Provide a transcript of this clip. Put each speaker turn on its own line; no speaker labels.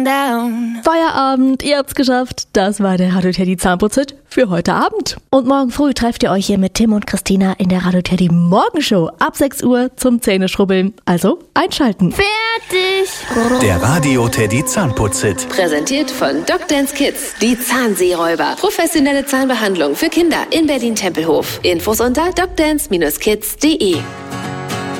Feierabend, ihr habt's geschafft. Das war der Radio Teddy Zahnputzhit für heute Abend. Und morgen früh trefft ihr euch hier mit Tim und Christina in der Radio Teddy Morgenshow ab 6 Uhr zum Zähneschrubbeln. Also einschalten.
Fertig!
Der Radio Teddy Zahnputzhit.
Präsentiert von Dr. Kids, die Zahnseeräuber. Professionelle Zahnbehandlung für Kinder in Berlin-Tempelhof. Infos unter drdance-kids.de.